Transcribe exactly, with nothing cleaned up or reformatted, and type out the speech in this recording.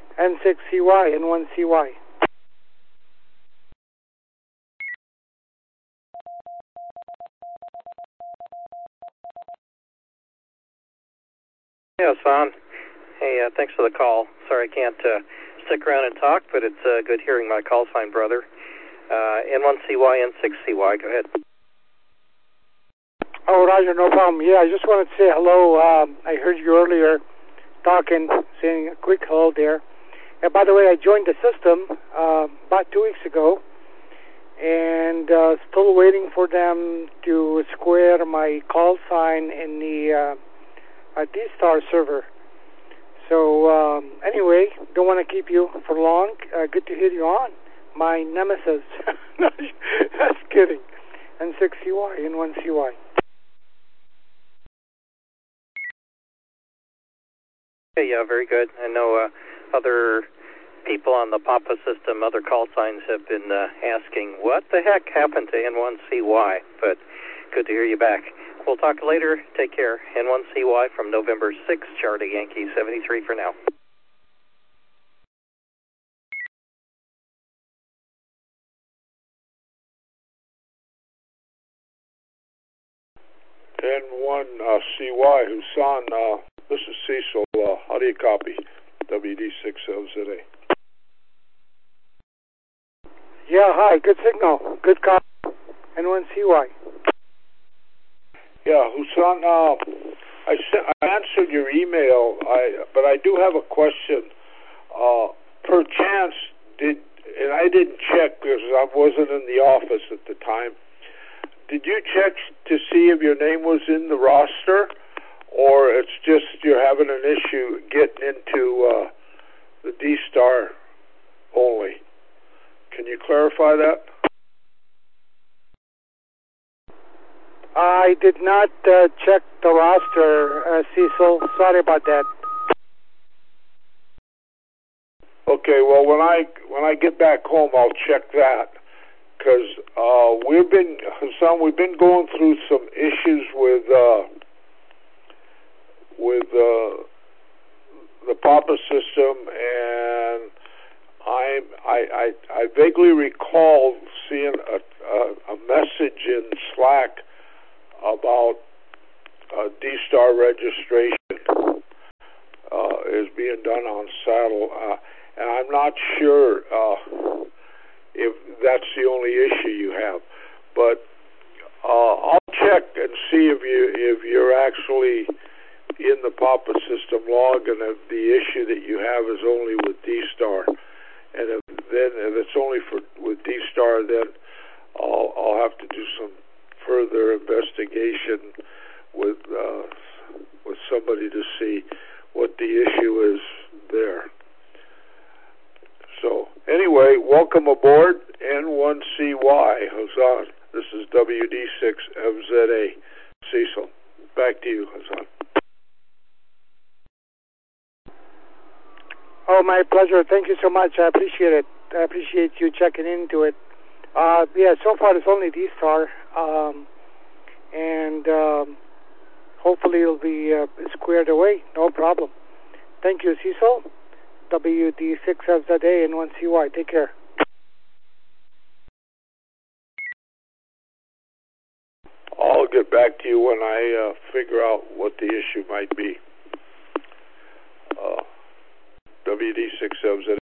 N six C Y, N one C Y. Yeah, Hassan. Hey, uh, thanks for the call. Sorry I can't uh, stick around and talk, but it's uh, good hearing my call sign, brother. Uh, N one C Y, N six C Y, go ahead. Oh, Roger, no problem. Yeah, I just wanted to say hello. Um, I heard you earlier talking, saying a quick hello there. And by the way, I joined the system uh, about two weeks ago, and uh, still waiting for them to square my call sign in the uh, D-Star server. So um, anyway, don't want to keep you for long. Uh, good to hear you on. My nemesis. That's kidding. N six C Y, N one C Y. Okay, yeah, very good. I know uh, other people on the Papa system, other call signs have been uh, asking, what the heck happened to N one C Y? But good to hear you back. We'll talk later. Take care. N one C Y from November sixth, Charlie Yankee seventy-three for now. N one C Y, Hassan, uh, this is Cecil. Uh, how do you copy? W D six L Z A. Yeah, hi. Good signal. Good copy. N one C Y. Yeah, Hassan, uh, I, sent, I answered your email, I, but I do have a question. Uh, per chance, did, and I didn't check because I wasn't in the office at the time, did you check to see if your name was in the roster, or it's just you're having an issue getting into uh, the D-Star only? Can you clarify that? I did not uh, check the roster, uh, Cecil. Sorry about that. Okay, well, when I when I get back home, I'll check that. Because uh, we've been, Hassan, we've been going through some issues with uh, with uh, the Papa system, and I I I vaguely recall seeing a, a, a message in Slack about uh, D-Star registration uh, is being done on Saddle, uh, and I'm not sure. Uh, if that's the only issue you have, but uh, I'll check and see if you if you're actually in the Papa system log, and if the issue that you have is only with D-Star, and if then if it's only for with D-Star, then I'll I'll have to do some further investigation with uh, with somebody to see what the issue is there. So, anyway, welcome aboard, N one C Y, Hassan. This is W D six F Z A, Cecil. Back to you, Hassan. Oh, my pleasure. Thank you so much. I appreciate it. I appreciate you checking into it. Uh, yeah, so far it's only D-Star, um, and um, hopefully it'll be uh, squared away. No problem. Thank you, Cecil. W D six F Z A and one C Y. Take care. I'll get back to you when I uh, figure out what the issue might be. Uh, W D six F Z A.